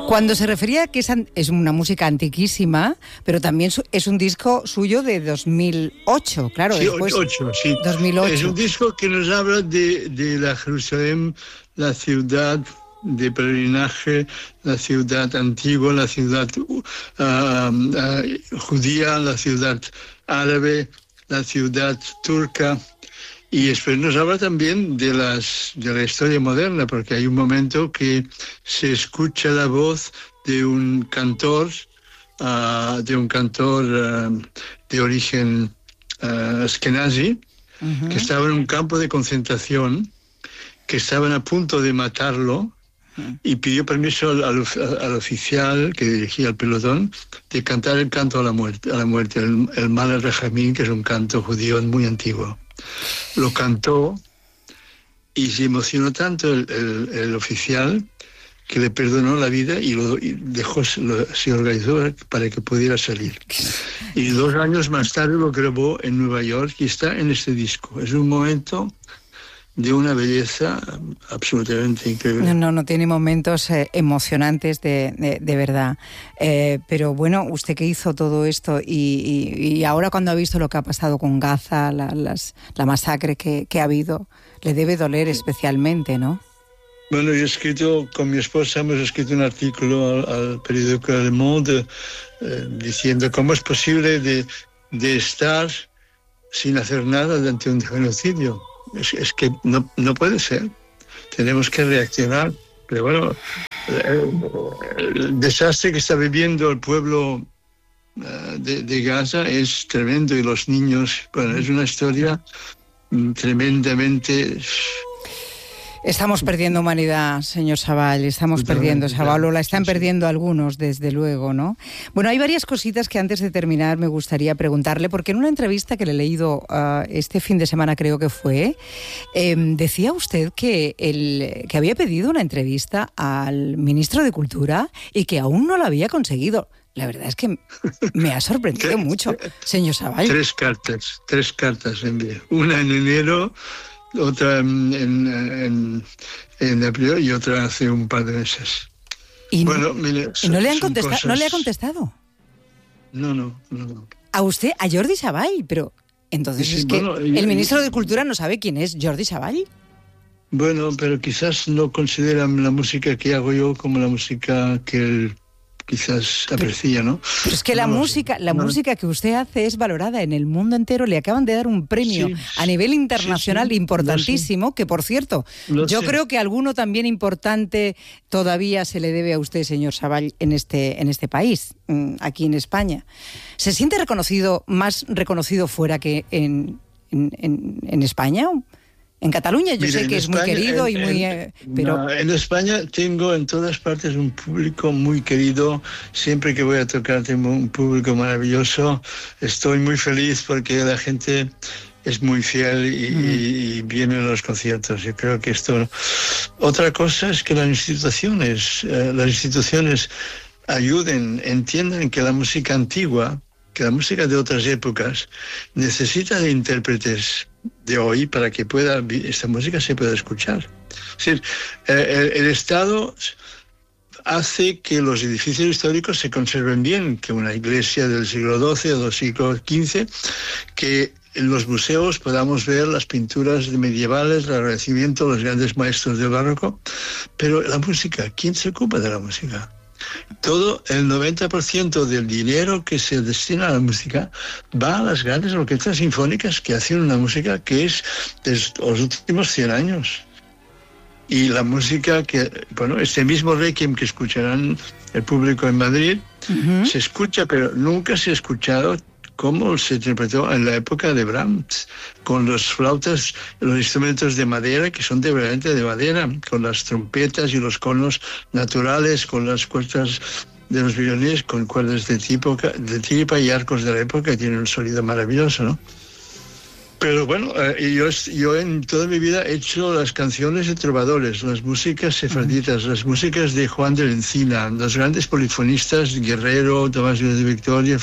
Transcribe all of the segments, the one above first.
Cuando se refería a que es una música antiquísima, pero también es un disco suyo de 2008, claro. Sí, después, 2008, sí. 2008. Es un disco que nos habla de la Jerusalén, la ciudad de peregrinaje, la ciudad antigua, la ciudad judía, la ciudad árabe, la ciudad turca. Y después nos habla también de la historia moderna, porque hay un momento que se escucha la voz de un cantor, de origen askenazi, que estaba en un campo de concentración, que estaban a punto de matarlo, y pidió permiso al oficial que dirigía el pelotón de cantar el canto a la muerte, el Mal Rajamín, que es un canto judío muy antiguo. Lo cantó y se emocionó tanto el oficial que le perdonó la vida y se organizó para que pudiera salir. Y 2 años más tarde lo grabó en Nueva York y está en este disco. Es un momento de una belleza absolutamente increíble. No tiene momentos emocionantes de verdad. Pero bueno, usted que hizo todo esto y ahora cuando ha visto lo que ha pasado con Gaza, la masacre que ha habido, le debe doler especialmente, ¿no? Bueno, con mi esposa hemos escrito un artículo al periódico Le Monde diciendo cómo es posible de estar sin hacer nada ante un genocidio. Es que no puede ser. Tenemos que reaccionar. Pero bueno, el desastre que está viviendo el pueblo de Gaza es tremendo y los niños, bueno, es una historia tremendamente... Estamos perdiendo humanidad, señor Savall, estamos perdiendo, Savall, o la están perdiendo algunos, desde luego, ¿no? Bueno, hay varias cositas que antes de terminar me gustaría preguntarle, porque en una entrevista que le he leído este fin de semana, creo que fue, decía usted que había pedido una entrevista al ministro de Cultura y que aún no la había conseguido. La verdad es que me ha sorprendido mucho, señor Savall. 3 cartas envié. Una en enero, otra en abril y otra hace un par de meses. ¿Y bueno, mire, no le han contestado? Cosas... ¿No le ha contestado? No. ¿A usted? ¿A Jordi Savall? Pero entonces sí, es que el ministro de Cultura no sabe quién es Jordi Savall. Bueno, pero quizás no consideran la música que hago yo como la música que él quizás aprecia, ¿no? Pero es que la música que usted hace es valorada en el mundo entero. Le acaban de dar un premio a nivel internacional importantísimo, que por cierto, yo creo que alguno también importante todavía se le debe a usted, señor Savall, en este país, aquí en España. ¿Se siente más reconocido fuera que en España? En Cataluña sé que es muy querido y muy... pero... en España tengo en todas partes un público muy querido. Siempre que voy a tocar tengo un público maravilloso. Estoy muy feliz porque la gente es muy fiel y viene a los conciertos. Yo creo que esto... Otra cosa es que las instituciones ayuden, entiendan que la música antigua, que la música de otras épocas necesita de intérpretes de hoy para que esta música se pueda escuchar. Es decir, el Estado hace que los edificios históricos se conserven bien, que una iglesia del siglo XII o del siglo XV, que en los museos podamos ver las pinturas medievales, el Renacimiento, los grandes maestros del barroco, pero la música, ¿quién se ocupa de la música? Todo el 90% del dinero que se destina a la música va a las grandes orquestas sinfónicas que hacen una música que es de los últimos 100 años. Y la música este mismo Requiem que escucharán el público en Madrid, se escucha, pero nunca se ha escuchado cómo se interpretó en la época de Brahms, con las flautas, los instrumentos de madera, que son verdaderamente de madera, con las trompetas y los conos naturales, con las cuerdas de los violines, con cuerdas de tripa y arcos de la época, que tienen un sonido maravilloso, ¿no? Pero bueno, yo en toda mi vida he hecho las canciones de trovadores, las músicas sefarditas, las músicas de Juan de la Encina, los grandes polifonistas, Guerrero, Tomás de Victoria,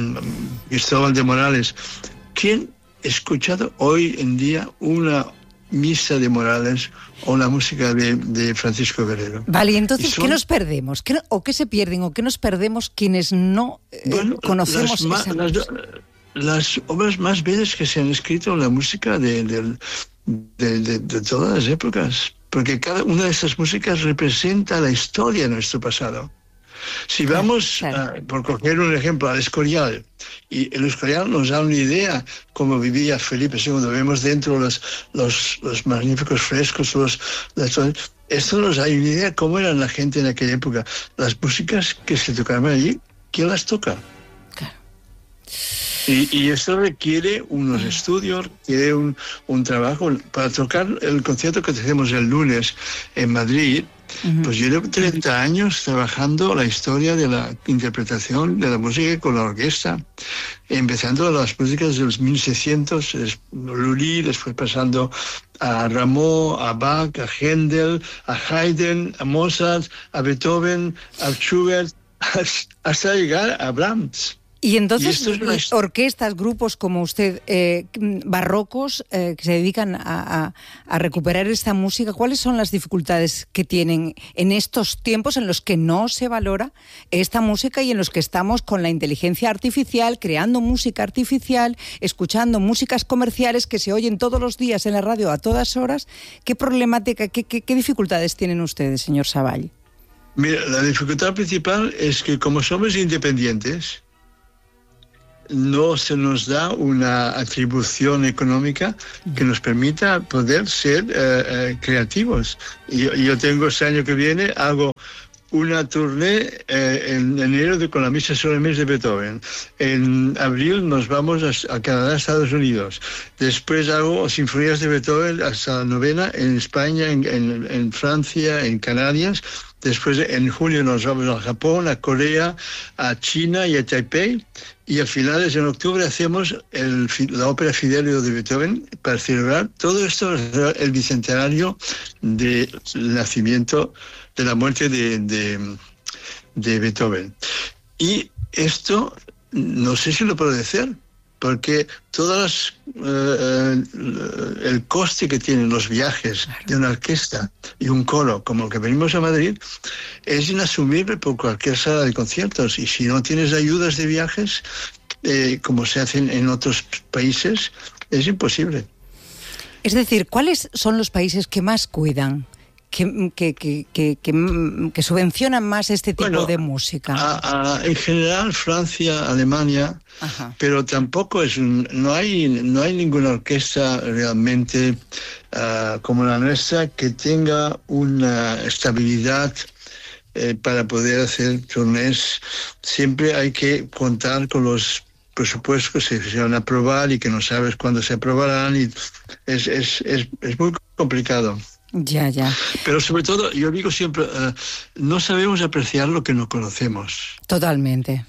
Cristóbal de Morales. ¿Quién ha escuchado hoy en día una Misa de Morales o la música de Francisco Guerrero. Vale, y entonces, ¿qué nos perdemos? ¿O qué se pierden? ¿O qué nos perdemos quienes no conocemos esa música? Las obras más bellas que se han escrito en la música de todas las épocas, porque cada una de estas músicas representa la historia de nuestro pasado. Si vamos, por coger un ejemplo, al Escorial, y el Escorial nos da una idea cómo vivía Felipe II, vemos dentro los magníficos frescos, esto nos da una idea de cómo eran la gente en aquella época. Las músicas que se tocaban allí, ¿quién las toca? Claro. Y esto requiere unos estudios, requiere un trabajo. Para tocar el concierto que hacemos el lunes en Madrid, pues yo llevo 30 años trabajando la historia de la interpretación de la música con la orquesta, empezando las músicas de los 1600, Lully, después pasando a Rameau, a Bach, a Händel, a Haydn, a Mozart, a Beethoven, a Schubert, hasta llegar a Brahms. Y entonces, orquestas, grupos como usted, barrocos, que se dedican a recuperar esta música, ¿cuáles son las dificultades que tienen en estos tiempos en los que no se valora esta música y en los que estamos con la inteligencia artificial, creando música artificial, escuchando músicas comerciales que se oyen todos los días en la radio a todas horas? ¿Qué problemática, qué dificultades tienen ustedes, señor Savall? Mira, la dificultad principal es que como somos independientes, no se nos da una atribución económica que nos permita poder ser creativos. Yo tengo este año que viene, hago una tournée en enero con la Misa Solemnes de Beethoven. En abril nos vamos a Canadá, Estados Unidos. Después hago sinfonías de Beethoven hasta la novena en España, en Francia, en Canarias. Después en junio nos vamos a Japón, a Corea, a China y a Taipei. Y a finales de octubre hacemos la ópera Fidelio de Beethoven para celebrar todo esto, el bicentenario del nacimiento, de la muerte de Beethoven. Y esto no sé si lo puedo decir, porque el coste que tienen los viajes de una orquesta y un coro como el que venimos a Madrid es inasumible por cualquier sala de conciertos, y si no tienes ayudas de viajes como se hacen en otros países, es imposible. Es decir, ¿cuáles son los países que más cuidan, que subvencionan más este tipo de música? En general Francia, Alemania. Ajá. Pero tampoco no hay ninguna orquesta realmente como la nuestra que tenga una estabilidad para poder hacer tournées. Siempre hay que contar con los presupuestos que se van a aprobar y que no sabes cuándo se aprobarán, y es muy complicado. Ya. Pero sobre todo, yo digo siempre, no sabemos apreciar lo que no conocemos. Totalmente.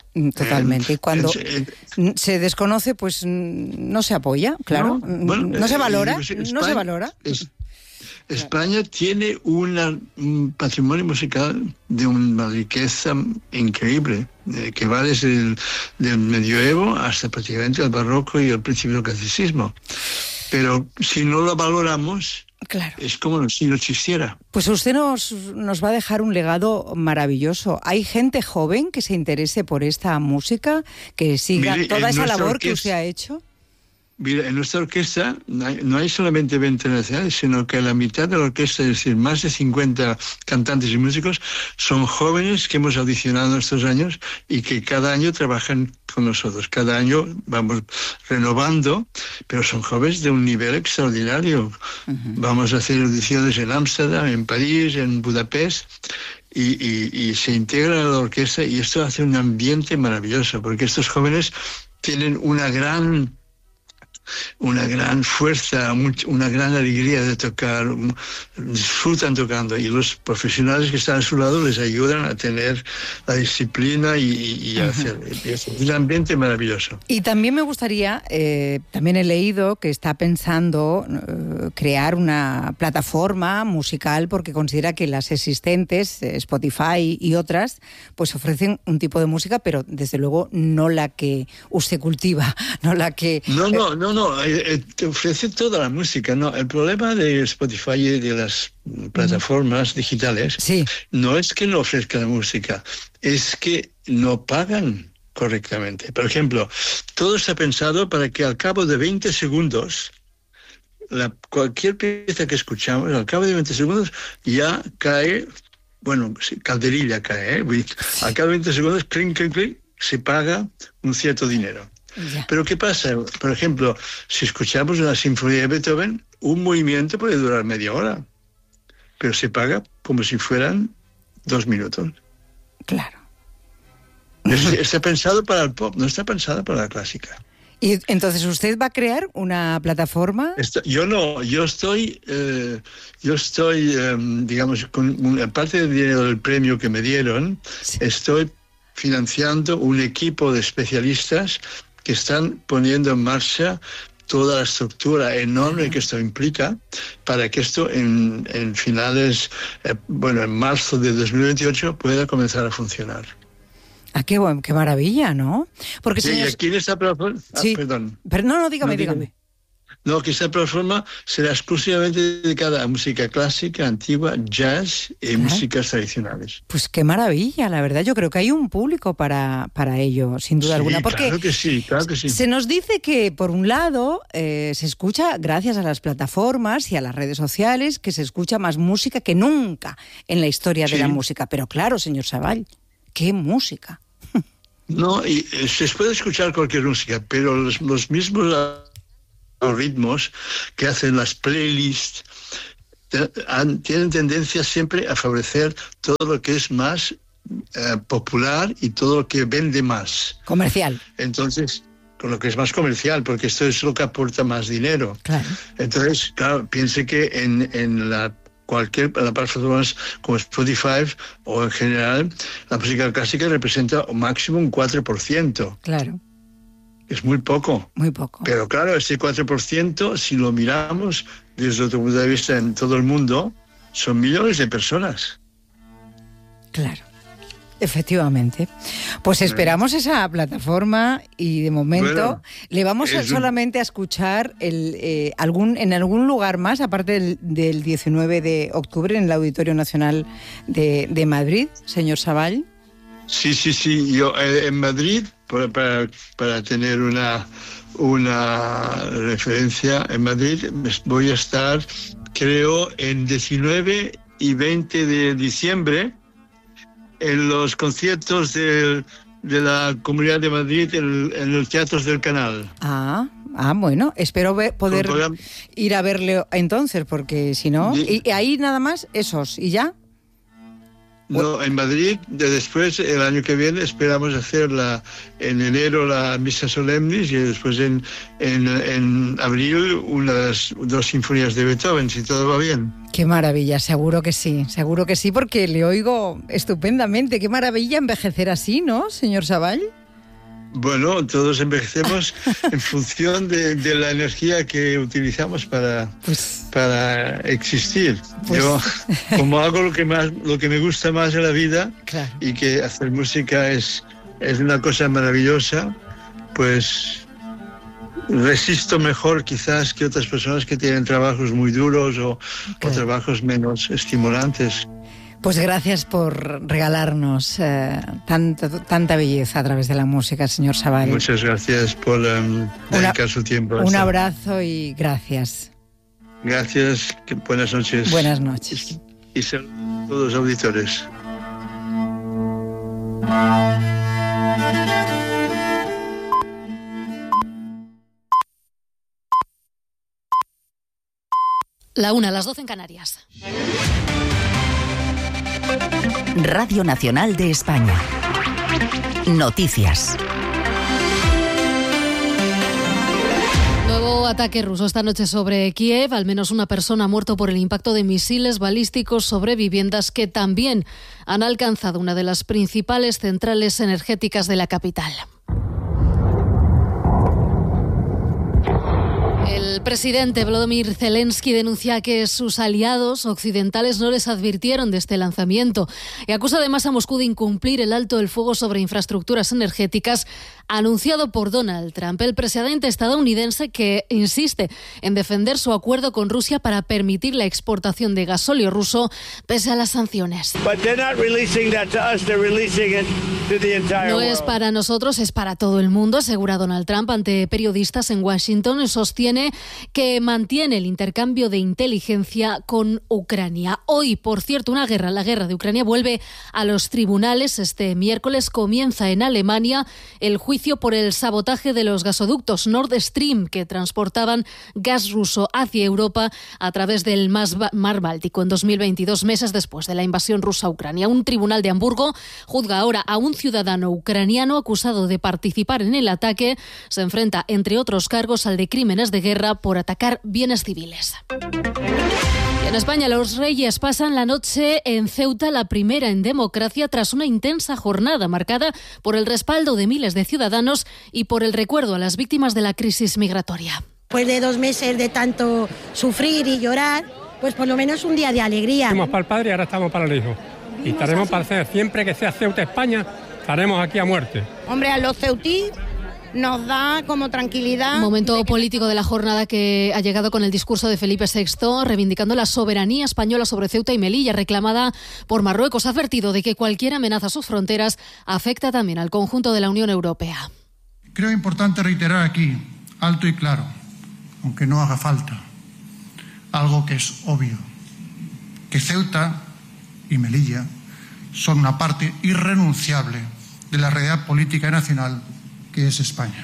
Y cuando se desconoce, pues no se apoya, claro. No se valora, no se valora. España tiene un patrimonio musical de una riqueza increíble, que va desde el medioevo hasta prácticamente el barroco y el principio del clasicismo. Pero si no lo valoramos, claro, es como si no existiera. Pues usted nos va a dejar un legado maravilloso. ¿Hay gente joven que se interese por esta música, que siga toda esa labor que usted ha hecho? Mira, en nuestra orquesta no hay solamente 20 nacionales, sino que la mitad de la orquesta, es decir, más de 50 cantantes y músicos, son jóvenes que hemos audicionado estos años y que cada año trabajan con nosotros. Cada año vamos renovando, pero son jóvenes de un nivel extraordinario. Uh-huh. Vamos a hacer audiciones en Ámsterdam, en París, en Budapest, y se integran a la orquesta, y esto hace un ambiente maravilloso, porque estos jóvenes tienen una gran fuerza, una gran alegría de tocar, disfrutan tocando, y los profesionales que están a su lado les ayudan a tener la disciplina y a hacer un ambiente maravilloso. Y también me gustaría, también he leído que está pensando crear una plataforma musical, porque considera que las existentes, Spotify y otras, pues ofrecen un tipo de música, pero desde luego no la que usted cultiva, no la que... No, te ofrece toda la música. No, el problema de Spotify y de las plataformas digitales no es que no ofrezcan la música, es que no pagan correctamente. Por ejemplo, todo está pensado para que al cabo de 20 segundos, cualquier pieza que escuchamos, al cabo de 20 segundos ya cae, calderilla cae, al cabo de 20 segundos, clink, clink, clink, se paga un cierto dinero. Pero ¿qué pasa? Por ejemplo, si escuchamos una sinfonía de Beethoven, un movimiento puede durar media hora, pero se paga como si fueran 2 minutos. Claro. Está pensado para el pop, no está pensado para la clásica. Y entonces usted va a crear una plataforma. Yo estoy, digamos, con aparte del dinero del premio que me dieron, estoy financiando un equipo de especialistas que están poniendo en marcha toda la estructura enorme que esto implica para que esto en finales, en marzo de 2028 pueda comenzar a funcionar. Qué maravilla, ¿no? Porque sí, y aquí en esta plataforma... perdón. Pero dígame. No, que esta plataforma será exclusivamente dedicada a música clásica, antigua, jazz y músicas tradicionales. Pues qué maravilla, la verdad. Yo creo que hay un público para ello, sin duda alguna. Porque claro que sí. Se nos dice que, por un lado, se escucha, gracias a las plataformas y a las redes sociales, que se escucha más música que nunca en la historia de la música. Pero claro, señor Savall, ¿qué música? No, y se puede escuchar cualquier música, pero los mismos ritmos que hacen las playlists tienen tendencia siempre a favorecer todo lo que es más popular y todo lo que vende más. Comercial. Entonces, con lo que es más comercial, porque esto es lo que aporta más dinero. Claro. Entonces, claro, piense que en las plataformas como Spotify o en general, la música clásica representa un máximo un 4%. Claro. Es muy poco. Muy poco. Pero claro, ese 4%, si lo miramos desde otro punto de vista en todo el mundo, son millones de personas. Claro. Efectivamente. Pues esperamos esa plataforma y de momento le vamos solamente a escuchar en algún lugar más, aparte del 19 de octubre en el Auditorio Nacional de Madrid, señor Savall. Sí. Yo en Madrid, para tener una referencia, en Madrid voy a estar, creo, en 19 y 20 de diciembre en los conciertos de la Comunidad de Madrid en los teatros del Canal. Bueno, espero poder ir a verle entonces, porque si no... ¿Y ahí nada más esos y ya? No, en Madrid, después, el año que viene, esperamos hacer en enero la Misa Solemnis y después en abril unas 2 sinfonías de Beethoven, si todo va bien. Qué maravilla, seguro que sí, porque le oigo estupendamente. Qué maravilla envejecer así, ¿no, señor Savall? Bueno, todos envejecemos en función de la energía que utilizamos para existir. Yo, como hago lo que me gusta más en la vida, claro, y que hacer música es una cosa maravillosa, pues resisto mejor quizás que otras personas que tienen trabajos muy duros o trabajos menos estimulantes. Pues gracias por regalarnos tanta belleza a través de la música, señor Savall. Muchas gracias por dedicar su tiempo. Un abrazo y gracias. Gracias, buenas noches. Buenas noches. Y saludos a todos los auditores. La 1, las 12 en Canarias. Radio Nacional de España. Noticias. Nuevo ataque ruso esta noche sobre Kiev. Al menos una persona ha muerto por el impacto de misiles balísticos sobre viviendas que también han alcanzado una de las principales centrales energéticas de la capital. El presidente Volodymyr Zelensky denuncia que sus aliados occidentales no les advirtieron de este lanzamiento y acusa además a Moscú de incumplir el alto el fuego sobre infraestructuras energéticas anunciado por Donald Trump, el presidente estadounidense que insiste en defender su acuerdo con Rusia para permitir la exportación de gasóleo ruso pese a las sanciones. No es para nosotros, es para todo el mundo, asegura Donald Trump ante periodistas en Washington y sostiene que mantiene el intercambio de inteligencia con Ucrania. Hoy, por cierto, la guerra de Ucrania vuelve a los tribunales. Este miércoles comienza en Alemania el juicio por el sabotaje de los gasoductos Nord Stream que transportaban gas ruso hacia Europa a través del Mar Báltico en 2022, meses después de la invasión rusa a Ucrania. Un tribunal de Hamburgo juzga ahora a un ciudadano ucraniano acusado de participar en el ataque. Se enfrenta, entre otros cargos, al de crímenes de guerra por atacar bienes civiles. En España, los Reyes pasan la noche en Ceuta, la primera en democracia, tras una intensa jornada marcada por el respaldo de miles de ciudadanos y por el recuerdo a las víctimas de la crisis migratoria. Después de 2 meses de tanto sufrir y llorar, pues por lo menos un día de alegría. Estamos para el padre y ahora estamos para el hijo. Y estaremos para hacer, siempre que sea Ceuta, España, estaremos aquí a muerte. Hombre, a los ceutí nos da como tranquilidad. Momento político de la jornada que ha llegado con el discurso de Felipe VI, reivindicando la soberanía española sobre Ceuta y Melilla, reclamada por Marruecos. Ha advertido de que cualquier amenaza a sus fronteras afecta también al conjunto de la Unión Europea. Creo importante reiterar aquí, alto y claro, aunque no haga falta, algo que es obvio, que Ceuta y Melilla son una parte irrenunciable de la realidad política nacional que es España.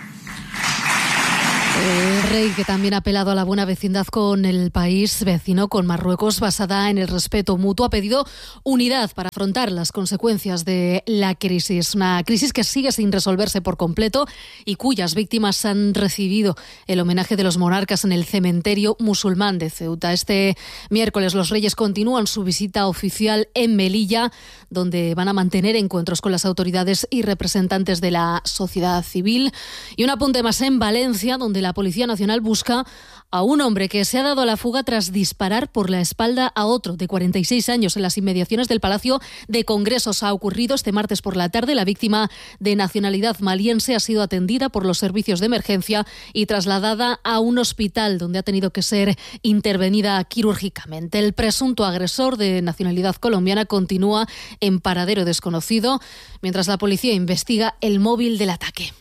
El rey, que también ha apelado a la buena vecindad con el país vecino, con Marruecos, basada en el respeto mutuo, ha pedido unidad para afrontar las consecuencias de la crisis. Una crisis que sigue sin resolverse por completo y cuyas víctimas han recibido el homenaje de los monarcas en el cementerio musulmán de Ceuta. Este miércoles los reyes continúan su visita oficial en Melilla, donde van a mantener encuentros con las autoridades y representantes de la sociedad civil. Y un apunte más en Valencia, donde la Policía Nacional busca a un hombre que se ha dado a la fuga tras disparar por la espalda a otro de 46 años en las inmediaciones del Palacio de Congresos. Ha ocurrido este martes por la tarde. La víctima, de nacionalidad maliense, ha sido atendida por los servicios de emergencia y trasladada a un hospital donde ha tenido que ser intervenida quirúrgicamente. El presunto agresor, de nacionalidad colombiana, continúa en paradero desconocido, mientras la policía investiga el móvil del ataque.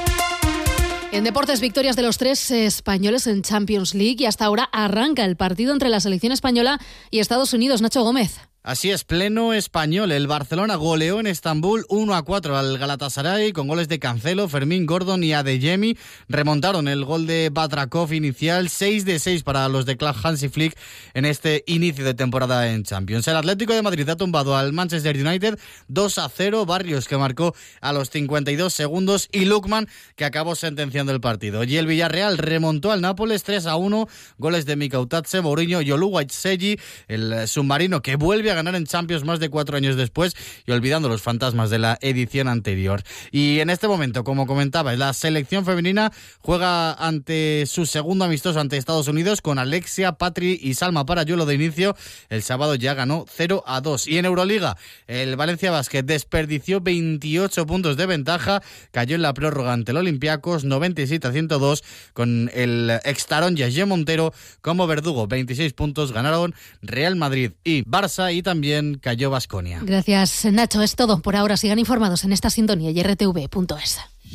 En deportes, victorias de los 3 españoles en Champions League y hasta ahora arranca el partido entre la selección española y Estados Unidos. Nacho Gómez. Así es, pleno español. El Barcelona goleó en Estambul 1-4 al Galatasaray con goles de Cancelo, Fermín, Gordon y Adeyemi. Remontaron el gol de Batrakov inicial, 6-6 para los de Hansi Flick en este inicio de temporada en Champions. El Atlético de Madrid ha tumbado al Manchester United 2-0, Barrios, que marcó a los 52 segundos, y Lookman, que acabó sentenciando el partido. Y el Villarreal remontó al Nápoles 3-1, goles de Mikautatse, Mourinho y Oluwaseyi, el submarino que vuelve a ganar en Champions más de 4 años después y olvidando los fantasmas de la edición anterior. Y en este momento, como comentaba, la selección femenina juega ante su segundo amistoso ante Estados Unidos con Alexia, Patri y Salma Parayuelo de inicio. El sábado ya ganó 0-2. Y en Euroliga, el Valencia Basket desperdició 28 puntos de ventaja, cayó en la prórroga ante el Olympiacos 97-102 con el extarón Yasje Montero como verdugo. 26 puntos ganaron Real Madrid y Barça, y también cayó Baskonia. Gracias, Nacho. Es todo por ahora. Sigan informados en esta sintonía y rtv.es.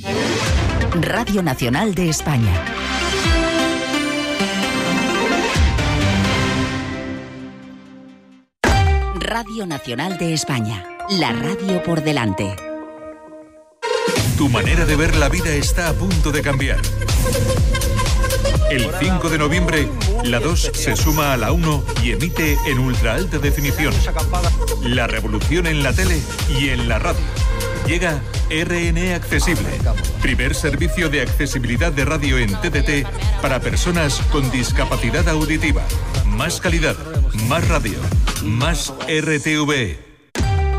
Radio Nacional de España. Radio Nacional de España. La radio por delante. Tu manera de ver la vida está a punto de cambiar. El 5 de noviembre, la 2 se suma a la 1 y emite en ultra alta definición. La revolución en la tele y en la radio. Llega RN Accesible, primer servicio de accesibilidad de radio en TDT para personas con discapacidad auditiva. Más calidad, más radio, más RTV.